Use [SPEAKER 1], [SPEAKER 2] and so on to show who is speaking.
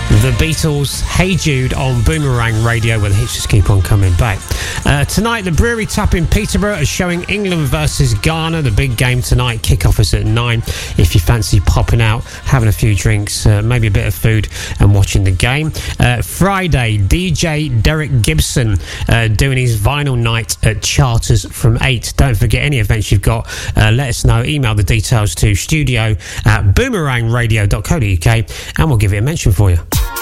[SPEAKER 1] The Beatles, Hey Jude on Boomerang Radio, where the hits just keep on coming back. Tonight, the Brewery Tap in Peterborough is showing England versus Ghana. The big game tonight. Kick-off is at 9. If you fancy popping out, having a few drinks, maybe a bit of food and watching the game. Friday, DJ Derek Gibson doing his vinyl night at Charters from 8. Don't forget any events you've got. Let us know. Email the details to studio@boomerangradio.co.uk and we'll give it a mention for you.